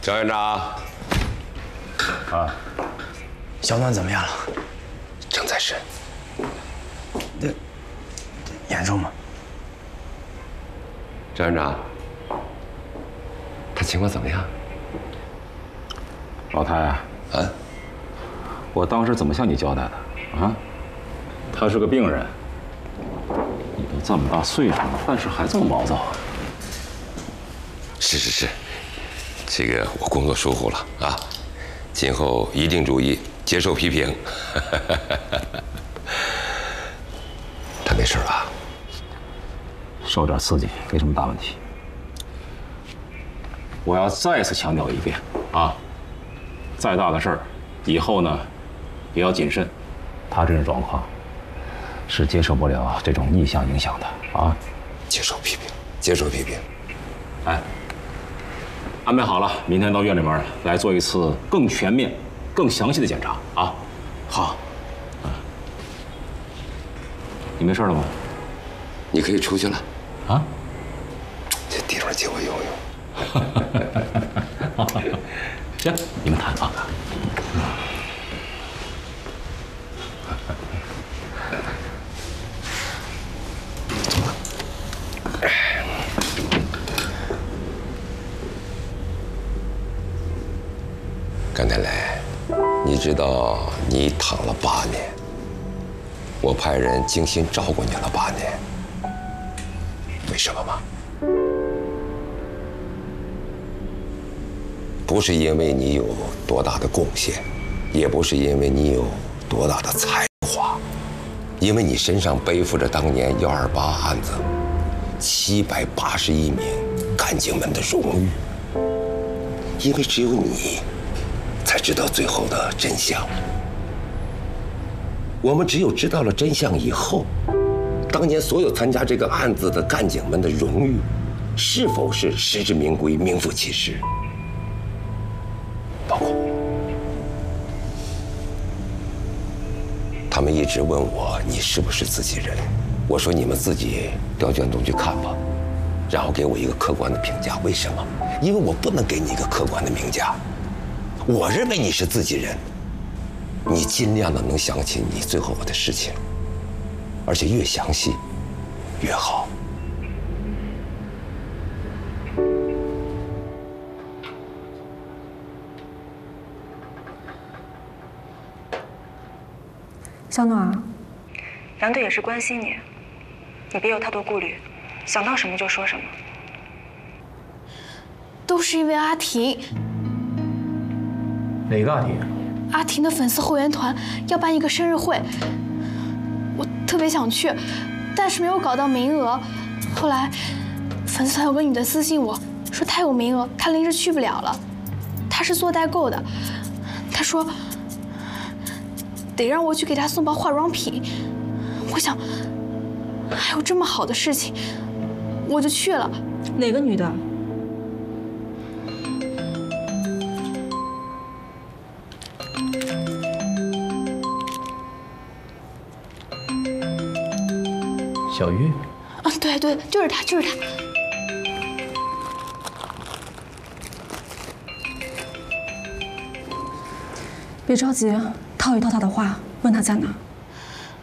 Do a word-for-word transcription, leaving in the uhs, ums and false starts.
张院长， 啊， 小暖怎么样了？ 正在审。 这严重吗？ 张院长，他情况怎么样？ 老太啊， 啊， 我当时怎么向你交代的啊？他是个病人，你都这么大岁数了，办事还这么毛躁啊？ 是是是，这个我工作疏忽了啊，今后一定注意，接受批评。他没事吧？ 受点刺激没什么大问题。我要再次强调一遍啊，再大的事儿，以后呢也要谨慎。他这种状况是接受不了这种逆向影响的啊。 接受批评，接受批评。 哎，安排好了，明天到院里面来做一次更全面、更详细的检查啊。好。啊，你没事了吗？ 你可以出去了。 啊？ 这地方借我用用。行，你们谈啊。 甘太来，你知道你躺了八年，我派人精心照顾你了八年，为什么吗？不是因为你有多大的贡献，也不是因为你有多大的才华，因为你身上背负着当年幺二八案子七百八十一名干警们的荣誉，因为只有你才知道最后的真相。我们只有知道了真相以后，当年所有参加这个案子的干警们的荣誉，是否是实至名归、名副其实？包括他们一直问我你是不是自己人，我说你们自己调卷宗去看吧，然后给我一个客观的评价。为什么？因为我不能给你一个客观的评价。我认为你是自己人，你尽量的能想起你最后的事情，而且越详细越好。 小暖儿，杨队也是关心你，你别有太多顾虑，想到什么就说什么。 都是因为阿婷。 哪个阿婷？ 阿婷的粉丝后援团要办一个生日会，我特别想去，但是没有搞到名额。后来，粉丝团有个女的私信我说她有名额，她临时去不了了。她是做代购的，她说得让我去给她送包化妆品。我想，还有这么好的事情，我就去了。 哪个女的？ 小玉。 啊，对对，就是她，就是她。 别着急，套一套他的话，问他在哪。